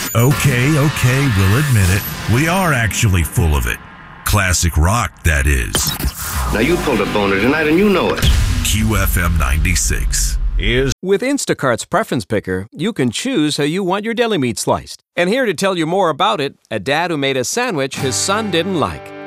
Okay, we'll admit it. We are actually full of it. Classic rock, that is. Now you pulled a boner tonight and you know it. QFM 96 is... With Instacart's Preference Picker, you can choose how you want your deli meat sliced. And here to tell you more about it, a dad who made a sandwich his son didn't like.